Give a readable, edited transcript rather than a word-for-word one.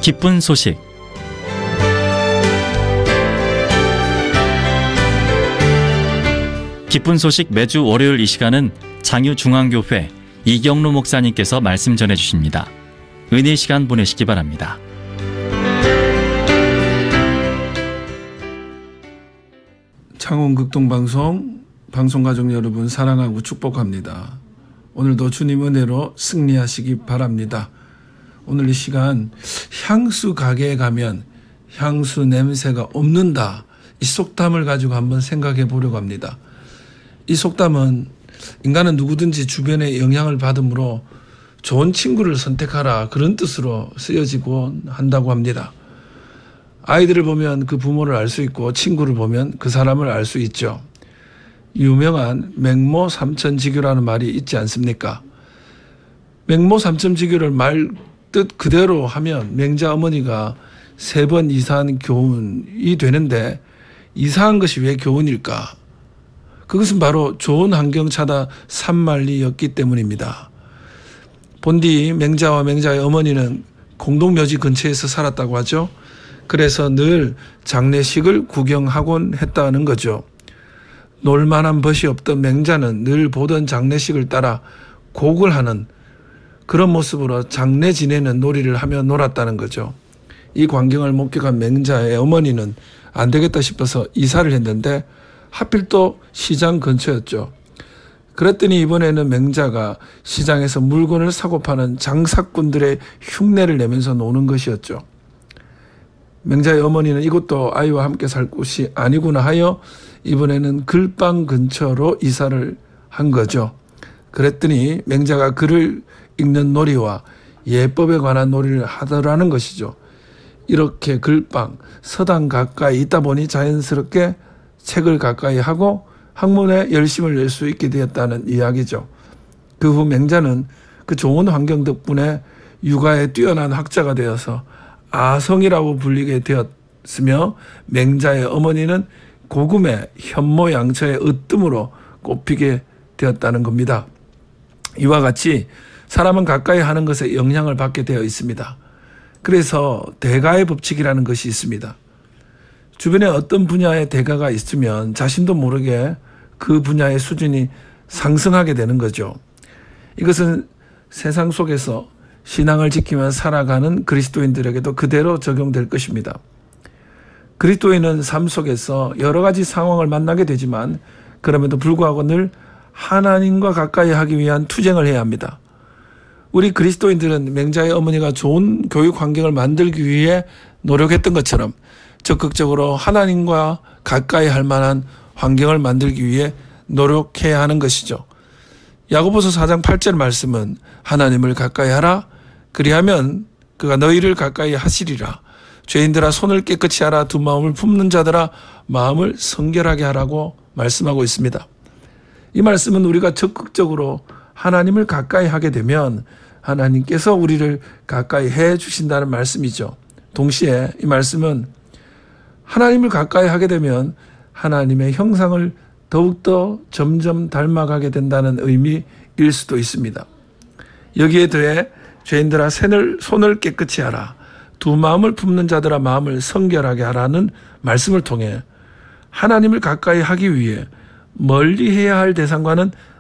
기쁜 소식. 기쁜 소식 매주 월요일 이 시간은 장유중앙교회 이경루 목사님께서 말씀 전해주십니다. 은혜의 시간 보내시기 바랍니다. 창원극동방송 방송가족 여러분 사랑하고 축복합니다. 오늘도 주님 은혜로 승리하시기 바랍니다. 오늘 이 시간 향수 가게에 가면 향수 냄새가 없는다, 이 속담을 가지고 한번 생각해 보려고 합니다. 이 속담은 인간은 누구든지 주변의 영향을 받으므로 좋은 친구를 선택하라, 그런 뜻으로 쓰여지고 한다고 합니다. 아이들을 보면 그 부모를 알 수 있고 친구를 보면 그 사람을 알 수 있죠. 유명한 맹모 삼천지교라는 말이 있지 않습니까? 맹모 삼천지교를 말 뜻 그대로 하면 맹자 어머니가 3번 이사한 교훈이 되는데, 이사한 것이 왜 교훈일까? 그것은 바로 좋은 환경 차다 산만리였기 때문입니다. 본디 맹자와 맹자의 어머니는 공동묘지 근처에서 살았다고 하죠. 그래서 늘 장례식을 구경하곤 했다는 거죠. 놀만한 벗이 없던 맹자는 늘 보던 장례식을 따라 곡을 하는 그런 모습으로 장례 지내는 놀이를 하며 놀았다는 거죠. 이 광경을 목격한 맹자의 어머니는 안 되겠다 싶어서 이사를 했는데 하필 또 시장 근처였죠. 그랬더니 이번에는 맹자가 시장에서 물건을 사고 파는 장사꾼들의 흉내를 내면서 노는 것이었죠. 맹자의 어머니는 이것도 아이와 함께 살 곳이 아니구나 하여 이번에는 글방 근처로 이사를 한 거죠. 그랬더니 맹자가 글을 읽는 놀이와 예법에 관한 놀이를 하더라는 것이죠. 이렇게 글방, 서당 가까이 있다 보니 자연스럽게 책을 가까이 하고 학문에 열심을 낼 수 있게 되었다는 이야기죠. 그 후 맹자는 그 좋은 환경 덕분에 육아에 뛰어난 학자가 되어서 아성이라고 불리게 되었으며, 맹자의 어머니는 고금의 현모양처의 으뜸으로 꼽히게 되었다는 겁니다. 이와 같이 사람은 가까이 하는 것에 영향을 받게 되어 있습니다. 그래서 대가의 법칙이라는 것이 있습니다. 주변에 어떤 분야의 대가가 있으면 자신도 모르게 그 분야의 수준이 상승하게 되는 거죠. 이것은 세상 속에서 신앙을 지키며 살아가는 그리스도인들에게도 그대로 적용될 것입니다. 그리스도인은 삶 속에서 여러 가지 상황을 만나게 되지만 그럼에도 불구하고 늘 하나님과 가까이 하기 위한 투쟁을 해야 합니다. 우리 그리스도인들은 맹자의 어머니가 좋은 교육 환경을 만들기 위해 노력했던 것처럼 적극적으로 하나님과 가까이 할 만한 환경을 만들기 위해 노력해야 하는 것이죠. 야고보서 4장 8절 말씀은 하나님을 가까이 하라, 그리하면 그가 너희를 가까이 하시리라. 죄인들아 손을 깨끗이 하라, 두 마음을 품는 자들아 마음을 성결하게 하라고 말씀하고 있습니다. 이 말씀은 우리가 적극적으로 하나님을 가까이 하게 되면 하나님께서 우리를 가까이 해 주신다는 말씀이죠. 동시에 이 말씀은 하나님을 가까이 하게 되면 하나님의 형상을 더욱더 점점 닮아가게 된다는 의미일 수도 있습니다. 여기에 더해 죄인들아 손을 깨끗이 하라, 두 마음을 품는 자들아 마음을 성결하게 하라는 말씀을 통해 하나님을 가까이 하기 위해 멀리 해야 할 대상과는